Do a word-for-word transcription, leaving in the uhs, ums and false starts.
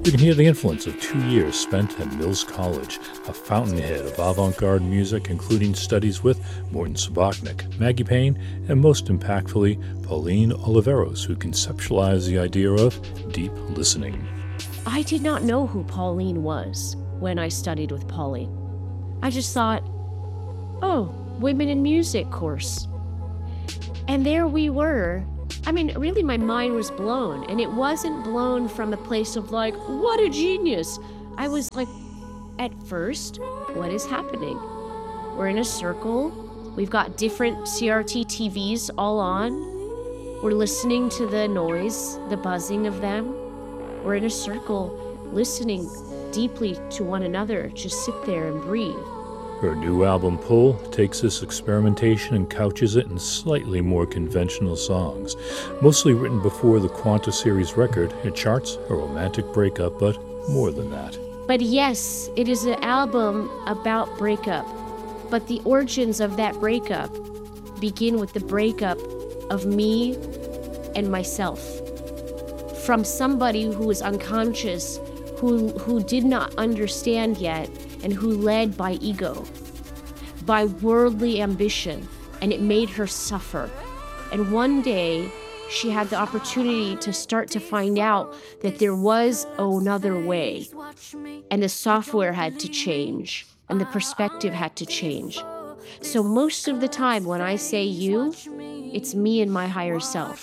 You can hear the influence of two years spent at Mills College, a fountainhead of avant-garde music, including studies with Morton Subotnick, Maggie Payne, and most impactfully, Pauline Oliveros, who conceptualized the idea of deep listening. I did not know who Pauline was when I studied with Pauline. I just thought, oh, women in music course. And there we were. I mean, really, my mind was blown. And it wasn't blown from a place of like, what a genius. I was like, at first, what is happening? We're in a circle. We've got different C R T T Vs all on. We're listening to the noise, the buzzing of them. We're in a circle, listening deeply to one another. Just sit there and breathe. Her new album, Pull, takes this experimentation and couches it in slightly more conventional songs. Mostly written before the Quanta series record, it charts a romantic breakup, but more than that. But yes, it is an album about breakup. But the origins of that breakup begin with the breakup of me and myself. From somebody who was unconscious, who who did not understand yet, and who led by ego, by worldly ambition, and it made her suffer. And one day, she had the opportunity to start to find out that there was another way, and the software had to change, and the perspective had to change. So most of the time when I say you, it's me and my higher self.